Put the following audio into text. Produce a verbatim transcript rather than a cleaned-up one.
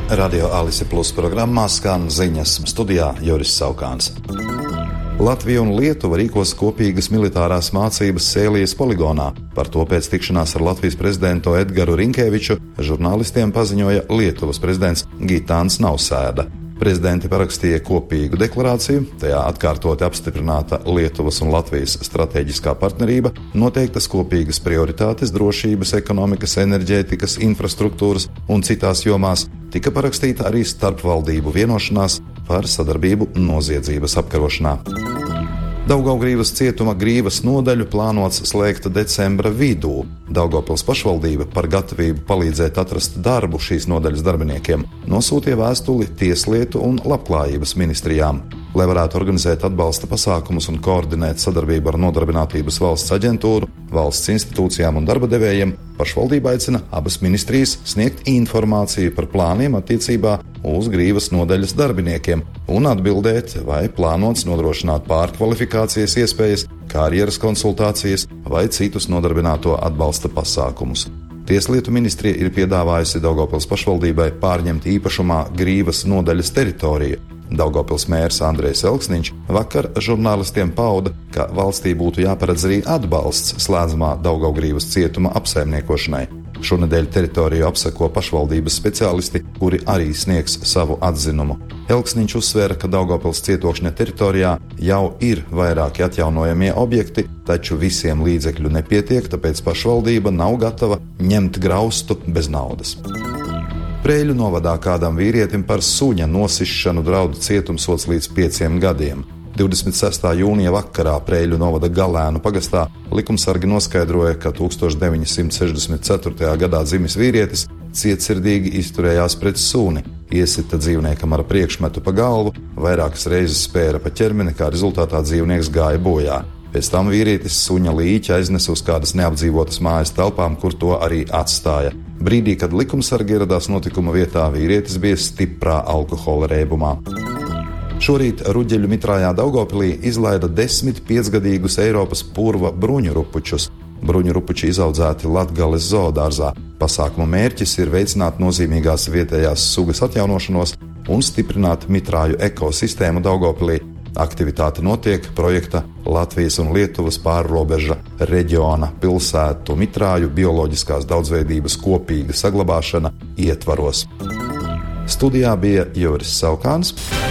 Radio Alise Plus programmā skan ziņas, studijā Juris Saukāns. Latvija un Lietuva rīkos kopīgas militārās mācības Sēlijas poligonā. Par to pēc tikšanās ar Latvijas prezidentu Edgaru Rinkēviču žurnālistiem paziņoja Lietuvas prezidents Gitāns Nausēda. Prezidenti parakstīja kopīgu deklarāciju, tajā atkārtoti apstiprināta Lietuvas un Latvijas stratēģiskā partnerība, noteiktas kopīgas prioritātes drošības, ekonomikas, enerģētikas, infrastruktūras un citās jomās. Tika parakstīta arī starpvaldību vienošanās par sadarbību noziedzības apkarošanā. Daugavgrīvas cietuma Grīvas nodaļu plānots slēgt decembra vidū. Daugavpils pašvaldība par gatavību palīdzēt atrast darbu šīs nodaļas darbiniekiem nosūtīja vēstuli Tieslietu un Labklājības ministrijām. Lai varētu organizēt atbalsta pasākumus un koordinēt sadarbību ar Nodarbinātības valsts aģentūru, valsts institūcijām un darba devējiem, pašvaldība aicina abas ministrijas sniegt informāciju par plāniem attiecībā uz Grīvas nodaļas darbiniekiem un atbildēt, vai plānots nodrošināt pārkvalifikācijas iespējas, karjeras konsultācijas vai citus nodarbināto atbalsta pasākumus. Tieslietu ministrija ir piedāvājusi Daugavpils pašvaldībai pārņemt īpašumā Grīvas nodaļas teritoriju. Daugavpils mērs Andrejs Elksniņš vakar žurnālistiem pauda, ka valstī būtu jāparedz arī atbalsts slēdzamā Daugavgrīvas cietuma apsaimniekošanai. Šonedēļ teritoriju apseko pašvaldības speciālisti, kuri arī sniegs savu atzinumu. Elksniņš uzsvēra, ka Daugavpils cietokšņa teritorijā jau ir vairāki atjaunojamie objekti, taču visiem līdzekļu nepietiek, tāpēc pašvaldība nav gatava ņemt graustu bez naudas. Preiļu novadā kādam vīrietim par suņa nosišanu draudu cietumsods līdz pieciem gadiem. divdesmit sestā jūnija vakarā Preiļu novada Galēnu pagastā likumsargi noskaidroja, ka deviņdesmit četrtajā gadā dzimis vīrietis cietsirdīgi izturējās pret suni, iesita dzīvniekam ar priekšmetu pa galvu, vairākas reizes spēra pa ķermeni, kā rezultātā dzīvnieks gāja bojā. Pēc tam vīrietis suņa līķi aiznesa uz kādas neapdzīvotas mājas telpām, kur to arī atstāja. Brīdī, kad likumsargi ieradās notikuma vietā, vīrietis bija stiprā alkohola rēbumā. Šorīt Ruģeļu mitrājā Daugavpilī izlaida desmit piecgadīgus Eiropas purva bruņurupučus. Bruņurupuči izaudzēti Latgales zoodārzā. Pasākuma mērķis ir veicināt nozīmīgās vietējās sugas atjaunošanos un stiprināt mitrāju ekosistēmu Daugavpilī. Aktivitāte notiek projekta Latvijas un Lietuvas pārrobeža reģiona pilsētu mitrāju bioloģiskās daudzveidības kopīga saglabāšana ietvaros. Studijā bija Juris Saukāns.